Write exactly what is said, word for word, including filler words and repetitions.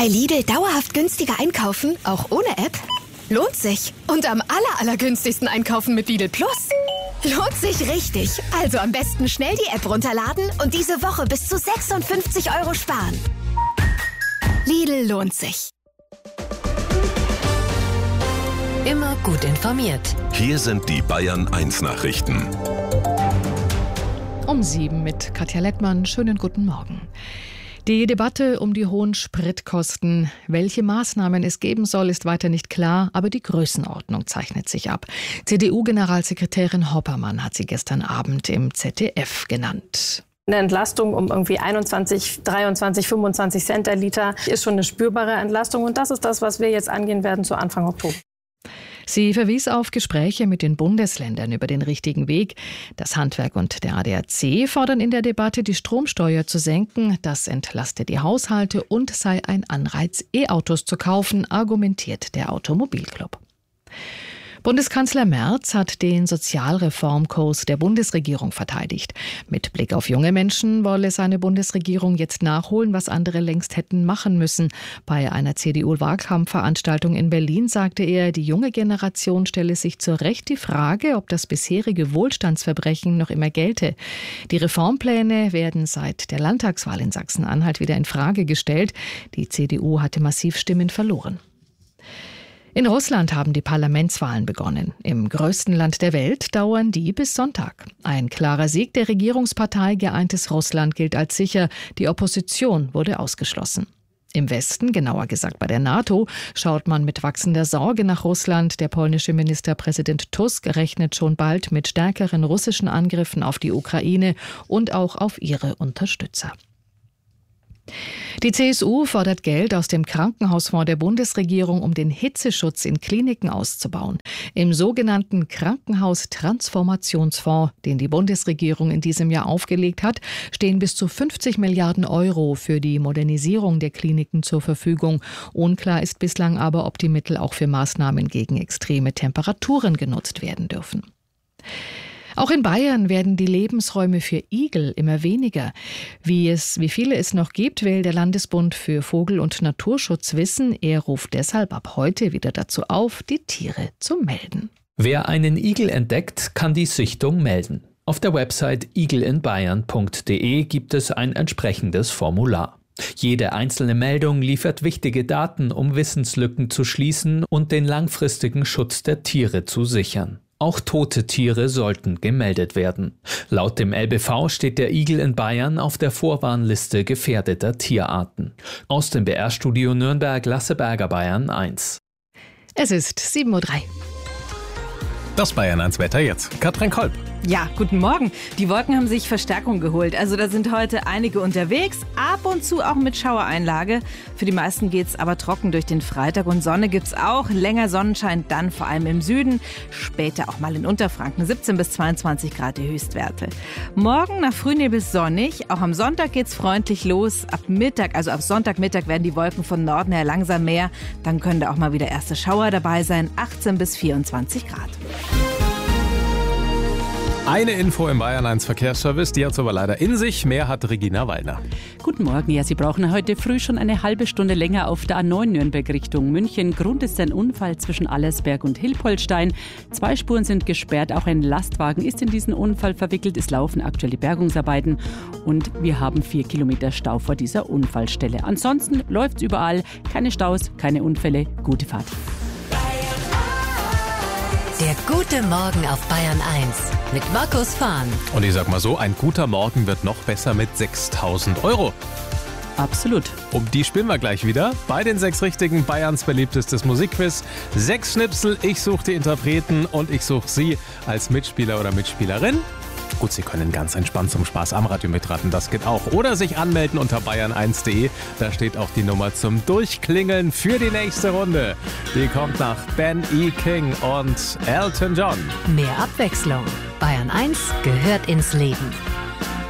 Bei Lidl dauerhaft günstiger einkaufen, auch ohne App? Lohnt sich. Und am aller, allergünstigsten einkaufen mit Lidl Plus? Lohnt sich richtig. Also am besten schnell die App runterladen und diese Woche bis zu sechsundfünfzig Euro sparen. Lidl lohnt sich. Immer gut informiert. Hier sind die Bayern eins Nachrichten. Um sieben mit Katja Lettmann. Schönen guten Morgen. Die Debatte um die hohen Spritkosten, welche Maßnahmen es geben soll, ist weiter nicht klar, aber die Größenordnung zeichnet sich ab. C D U-Generalsekretärin Hoppermann hat sie gestern Abend im Z D F genannt. Eine Entlastung um irgendwie einundzwanzig, dreiundzwanzig, fünfundzwanzig Cent der Liter ist schon eine spürbare Entlastung. Und das ist das, was wir jetzt angehen werden zu Anfang Oktober. Sie verwies auf Gespräche mit den Bundesländern über den richtigen Weg. Das Handwerk und der A D A C fordern in der Debatte, die Stromsteuer zu senken. Das entlaste die Haushalte und sei ein Anreiz, E-Autos zu kaufen, argumentiert der Automobilclub. Bundeskanzler Merz hat den Sozialreformkurs der Bundesregierung verteidigt. Mit Blick auf junge Menschen wolle seine Bundesregierung jetzt nachholen, was andere längst hätten machen müssen. Bei einer C D U-Wahlkampfveranstaltung in Berlin sagte er, die junge Generation stelle sich zu Recht die Frage, ob das bisherige Wohlstandsverbrechen noch immer gelte. Die Reformpläne werden seit der Landtagswahl in Sachsen-Anhalt wieder in Frage gestellt. Die C D U hatte massiv Stimmen verloren. In Russland haben die Parlamentswahlen begonnen. Im größten Land der Welt dauern die bis Sonntag. Ein klarer Sieg der Regierungspartei Geeintes Russland gilt als sicher. Die Opposition wurde ausgeschlossen. Im Westen, genauer gesagt bei der NATO, schaut man mit wachsender Sorge nach Russland. Der polnische Ministerpräsident Tusk rechnet schon bald mit stärkeren russischen Angriffen auf die Ukraine und auch auf ihre Unterstützer. Die C S U fordert Geld aus dem Krankenhausfonds der Bundesregierung, um den Hitzeschutz in Kliniken auszubauen. Im sogenannten Krankenhaustransformationsfonds, den die Bundesregierung in diesem Jahr aufgelegt hat, stehen bis zu fünfzig Milliarden Euro für die Modernisierung der Kliniken zur Verfügung. Unklar ist bislang aber, ob die Mittel auch für Maßnahmen gegen extreme Temperaturen genutzt werden dürfen. Auch in Bayern werden die Lebensräume für Igel immer weniger. Wie es, wie viele es noch gibt, will der Landesbund für Vogel- und Naturschutz wissen. Er ruft deshalb ab heute wieder dazu auf, die Tiere zu melden. Wer einen Igel entdeckt, kann die Sichtung melden. Auf der Website igelinbayern punkt de gibt es ein entsprechendes Formular. Jede einzelne Meldung liefert wichtige Daten, um Wissenslücken zu schließen und den langfristigen Schutz der Tiere zu sichern. Auch tote Tiere sollten gemeldet werden. Laut dem L B V steht der Igel in Bayern auf der Vorwarnliste gefährdeter Tierarten. Aus dem B R-Studio Nürnberg, Lasse Berger, Bayern eins. Es ist sieben Uhr drei. Das Bayern eins Wetter jetzt. Katrin Kolb. Ja, guten Morgen. Die Wolken haben sich Verstärkung geholt. Also da sind heute einige unterwegs, ab und zu auch mit Schauereinlage. Für die meisten geht's aber trocken durch den Freitag und Sonne gibt's auch. Länger Sonnenschein dann vor allem im Süden. Später auch mal in Unterfranken. siebzehn bis zweiundzwanzig Grad die Höchstwerte. Morgen nach Frühnebel sonnig. Auch am Sonntag geht's freundlich los. Ab Mittag, also ab Sonntagmittag werden die Wolken von Norden her langsam mehr. Dann können da auch mal wieder erste Schauer dabei sein. achtzehn bis vierundzwanzig Grad. Eine Info im Bayern eins Verkehrsservice, die hat es aber leider in sich. Mehr hat Regina Wallner. Guten Morgen. Ja, Sie brauchen heute früh schon eine halbe Stunde länger auf der A neun Nürnberg Richtung München. Grund ist ein Unfall zwischen Allersberg und Hilpoltstein. Zwei Spuren sind gesperrt. Auch ein Lastwagen ist in diesen Unfall verwickelt. Es laufen aktuell die Bergungsarbeiten und wir haben vier Kilometer Stau vor dieser Unfallstelle. Ansonsten läuft es überall. Keine Staus, keine Unfälle. Gute Fahrt. Der gute Morgen auf Bayern eins mit Markus Fahn. Und ich sag mal so, ein guter Morgen wird noch besser mit sechstausend Euro. Absolut. Um die spielen wir gleich wieder. Bei den sechs richtigen Bayerns beliebtestes Musikquiz. Sechs Schnipsel, ich suche die Interpreten und ich suche Sie als Mitspieler oder Mitspielerin. Gut, Sie können ganz entspannt zum Spaß am Radio mitraten, das geht auch. Oder sich anmelden unter bayern eins punkt de. Da steht auch die Nummer zum Durchklingeln für die nächste Runde. Die kommt nach Ben E. King und Elton John. Mehr Abwechslung. Bayern eins gehört ins Leben.